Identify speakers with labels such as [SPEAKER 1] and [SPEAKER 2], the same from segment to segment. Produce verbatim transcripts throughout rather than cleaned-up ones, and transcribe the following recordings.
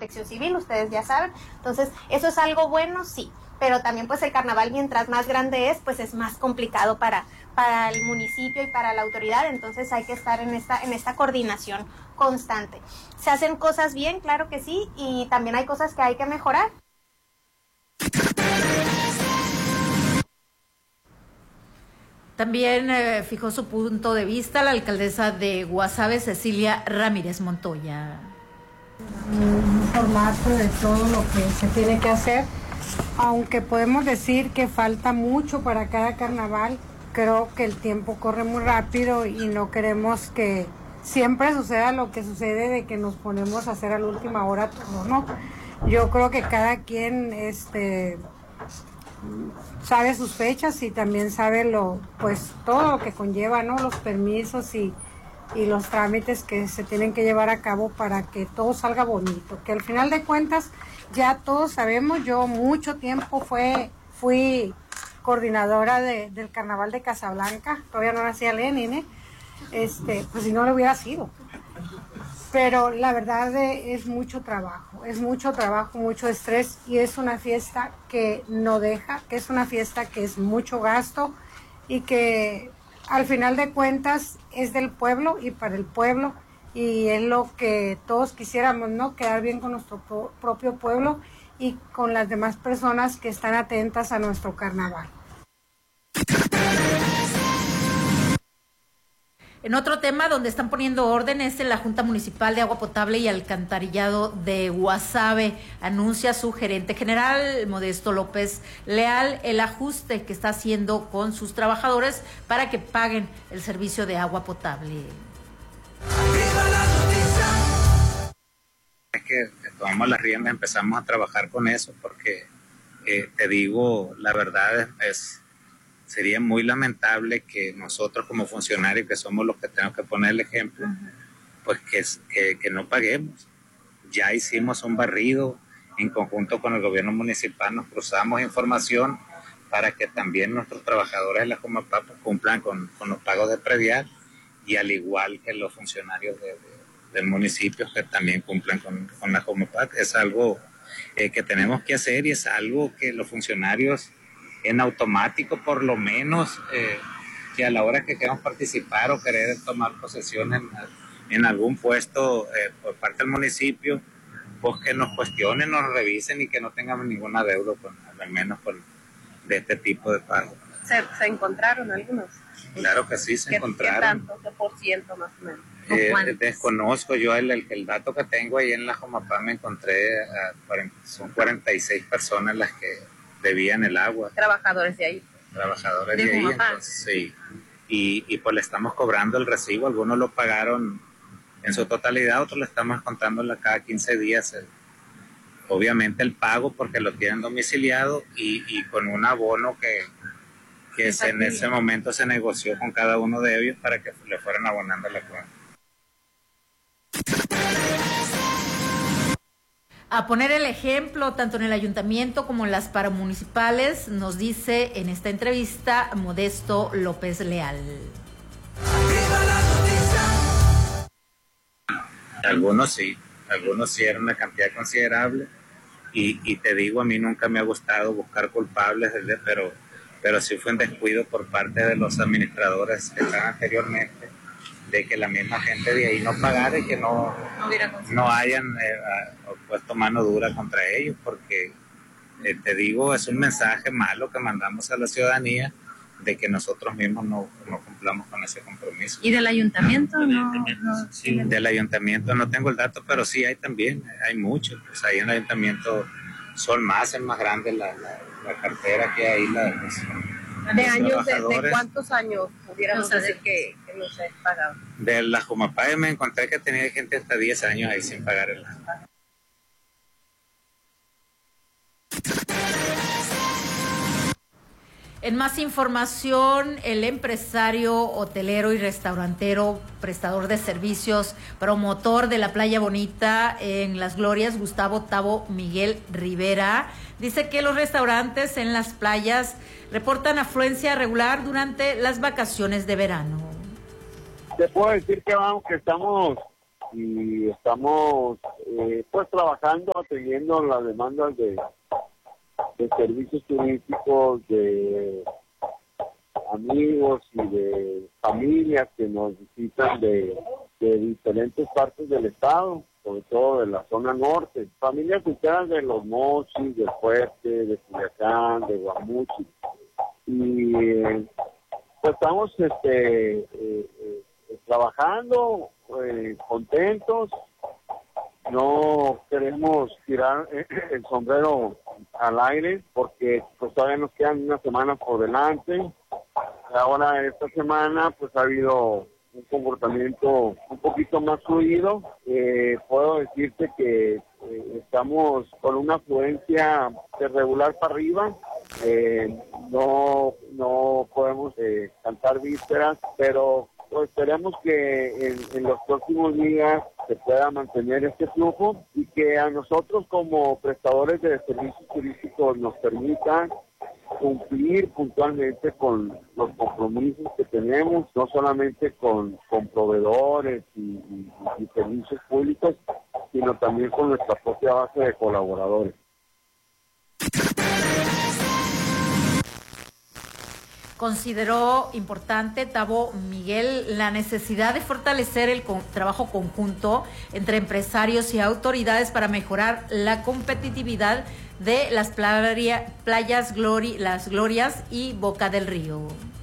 [SPEAKER 1] Protección Civil, ustedes ya saben. Entonces, eso es algo bueno, sí, pero también pues el carnaval mientras más grande es, pues es más complicado para, para el municipio y para la autoridad, entonces hay que estar en esta, en esta coordinación constante. ¿Se hacen cosas bien? Claro que sí, y también hay cosas que hay que mejorar.
[SPEAKER 2] También eh, fijó su punto de vista la alcaldesa de Guasave, Cecilia Ramírez Montoya.
[SPEAKER 3] Un formato de todo lo que se tiene que hacer, aunque podemos decir que falta mucho para cada carnaval, creo que el tiempo corre muy rápido y no queremos que siempre suceda lo que sucede de que nos ponemos a hacer a la última hora todo, ¿no? Yo creo que cada quien este sabe sus fechas y también sabe lo, pues todo lo que conlleva, ¿no? Los permisos y, y los trámites que se tienen que llevar a cabo para que todo salga bonito, que al final de cuentas ya todos sabemos. Yo mucho tiempo fue, fui coordinadora de, del carnaval de Casablanca, todavía no nacía Lenin, ¿eh? este, pues si no lo hubiera sido. Pero la verdad es mucho trabajo, es mucho trabajo, mucho estrés y es una fiesta que no deja, que es una fiesta que es mucho gasto y que al final de cuentas es del pueblo y para el pueblo y es lo que todos quisiéramos, ¿no? Quedar bien con nuestro pro- propio pueblo y con las demás personas que están atentas a nuestro carnaval.
[SPEAKER 2] En otro tema donde están poniendo orden es en la Junta Municipal de Agua Potable y Alcantarillado de Guasave. Anuncia su gerente general, Modesto López Leal, el ajuste que está haciendo con sus trabajadores para que paguen el servicio de agua potable.
[SPEAKER 4] Es que tomamos las riendas, empezamos a trabajar con eso porque, eh, te digo, la verdad es... es sería muy lamentable que nosotros como funcionarios, que somos los que tenemos que poner el ejemplo, uh-huh. pues que, que, que no paguemos. Ya hicimos un barrido en conjunto con el gobierno municipal, nos cruzamos información para que también nuestros trabajadores de la Comapap cumplan con, con los pagos de predial y al igual que los funcionarios de, de, del municipio que también cumplan con, con la Comapap. Es algo eh, que tenemos que hacer y es algo que los funcionarios en automático, por lo menos, eh, que a la hora que queramos participar o querer tomar posesión en, en algún puesto eh, por parte del municipio, pues que nos cuestionen, nos revisen y que no tengamos ninguna deuda, con, al menos con, de este tipo de pago.
[SPEAKER 5] ¿Se, se encontraron algunos?
[SPEAKER 4] Claro que sí, se
[SPEAKER 5] ¿Qué,
[SPEAKER 4] encontraron.
[SPEAKER 5] ¿Qué tanto, qué por ciento más o menos?
[SPEAKER 4] Eh, desconozco yo el, el, el dato que tengo ahí en la Comapap, me encontré, a cuarenta, son cuarenta y seis personas las que debían el agua.
[SPEAKER 5] Trabajadores de ahí.
[SPEAKER 4] Trabajadores de, de ahí, entonces sí. Y, y pues le estamos cobrando el recibo, algunos lo pagaron en su totalidad, otros le estamos contando cada quince días. El, obviamente el pago porque lo tienen domiciliado y, y con un abono que, que se, en ese momento se negoció con cada uno de ellos para que le fueran abonando la cuenta.
[SPEAKER 2] A poner el ejemplo tanto en el ayuntamiento como en las paramunicipales, nos dice en esta entrevista Modesto López Leal.
[SPEAKER 4] Algunos sí, algunos sí eran una cantidad considerable y, y te digo, a mí nunca me ha gustado buscar culpables, pero, pero sí fue un descuido por parte de los administradores que estaban anteriormente, de que la misma gente de ahí no pagara y que no, no, no hayan eh, puesto mano dura contra ellos, porque eh, te digo, es un mensaje malo que mandamos a la ciudadanía de que nosotros mismos no, no cumplamos con ese compromiso.
[SPEAKER 5] ¿Y del ayuntamiento?
[SPEAKER 4] Del
[SPEAKER 5] no,
[SPEAKER 4] ayuntamiento,
[SPEAKER 5] no,
[SPEAKER 4] sí,
[SPEAKER 5] no.
[SPEAKER 4] Del ayuntamiento no tengo el dato, pero sí hay también, hay muchos. Pues ahí en el ayuntamiento son más, es más grande la, la, la cartera que hay. La, los,
[SPEAKER 5] ¿De años, de, de cuántos años pudiéramos no sé, decir que, que no se ha pagado?
[SPEAKER 4] De la Comapap me encontré que tenía gente hasta diez años ahí sin pagar el agua.
[SPEAKER 2] En más información, el empresario hotelero y restaurantero, prestador de servicios, promotor de la Playa Bonita en Las Glorias, Gustavo Tavo Miguel Rivera, dice que los restaurantes en las playas reportan afluencia regular durante las vacaciones de verano.
[SPEAKER 6] Te puedo decir que vamos, que estamos y estamos eh, pues trabajando, atendiendo las demandas de, de servicios turísticos, de amigos y de familias que nos visitan de, de diferentes partes del estado, sobre todo de la zona norte, familias ubicadas de Los Mochis, del Fuerte, de Culiacán, de Guamuchi, y eh, pues estamos este eh, eh, trabajando, eh, contentos, no queremos tirar el sombrero al aire porque pues todavía nos quedan unas semanas por delante. Ahora esta semana pues ha habido un comportamiento un poquito más fluido. Eh, puedo decirte que eh, estamos con una afluencia de regular para arriba. Eh, no no podemos eh, cantar vísperas, pero pues esperemos que en, en los próximos días se pueda mantener este flujo y que a nosotros como prestadores de servicios turísticos nos permita cumplir puntualmente con los compromisos que tenemos, no solamente con, con proveedores y, y, y servicios públicos, sino también con nuestra propia base de colaboradores.
[SPEAKER 2] Consideró importante, Tavo Miguel, la necesidad de fortalecer el con, trabajo conjunto entre empresarios y autoridades para mejorar la competitividad de las playa, playas Glori, Las Glorias y Boca del Río.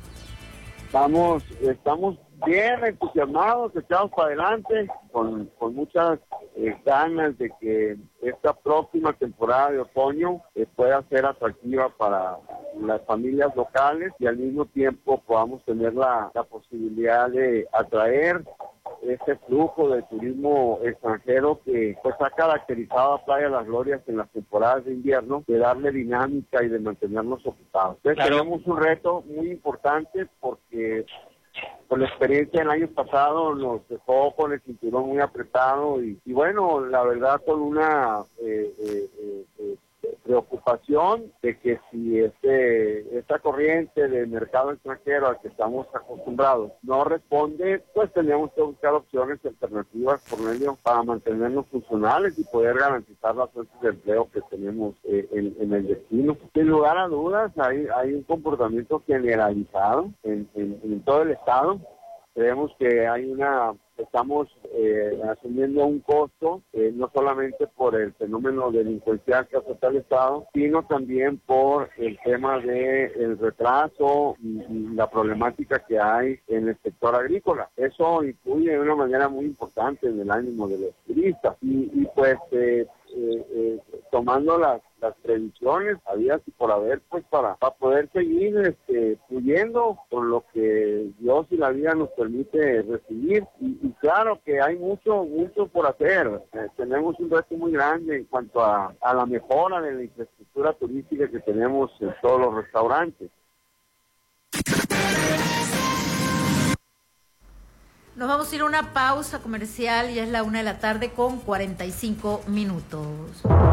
[SPEAKER 6] Estamos, estamos bien entusiasmados, echados para adelante, con, con muchas eh, ganas de que esta próxima temporada de otoño eh, pueda ser atractiva para las familias locales y al mismo tiempo podamos tener la, la posibilidad de atraer ese flujo de turismo extranjero que pues ha caracterizado a Playa Las Glorias en las temporadas de invierno, de darle dinámica y de mantenernos ocupados. Entonces claro, tenemos un reto muy importante porque por la experiencia del año pasado nos dejó con el cinturón muy apretado y, y bueno, la verdad con una eh, eh, eh, eh, preocupación de que si este esta corriente de mercado extranjero al que estamos acostumbrados no responde, pues tenemos que buscar opciones alternativas por medio para mantenernos funcionales y poder garantizar las fuentes de empleo que tenemos eh, en, en el destino. Sin lugar a dudas, hay, hay un comportamiento generalizado en, en, en todo el estado. Creemos que hay una, estamos eh, asumiendo un costo, eh, no solamente por el fenómeno delincuencial que afecta al Estado, sino también por el tema del retraso y, y la problemática que hay en el sector agrícola. Eso influye de una manera muy importante en el ánimo de los turistas. Y, y pues eh, eh, eh, tomando las las previsiones habidas y por haber, pues para, para poder seguir este, fluyendo con lo que Dios y la vida nos permite recibir. Y, y claro que hay mucho, mucho por hacer. Eh, tenemos un reto muy grande en cuanto a, a la mejora de la infraestructura turística que tenemos en todos los restaurantes.
[SPEAKER 2] Nos vamos a ir a una pausa comercial, ya es la una de la tarde con cuarenta y cinco minutos.